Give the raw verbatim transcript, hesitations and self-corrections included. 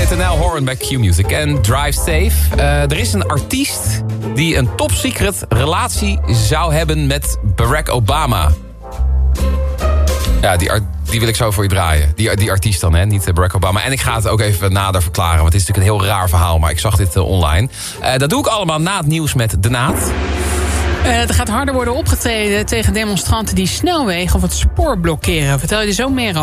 hoorde Nell Horan bij Q-Music. En Drive Safe. Uh, er is een artiest die een top secret relatie zou hebben met Barack Obama. Ja, die, die wil ik zo voor je draaien. Die, die artiest dan, hè? Niet Barack Obama. En ik ga het ook even nader verklaren, want het is natuurlijk een heel raar verhaal. Maar ik zag dit uh, online. Uh, dat doe ik allemaal na het nieuws met De Naad. Uh, er gaat harder worden opgetreden tegen demonstranten die snelwegen of het spoor blokkeren. Vertel je er zo meer over.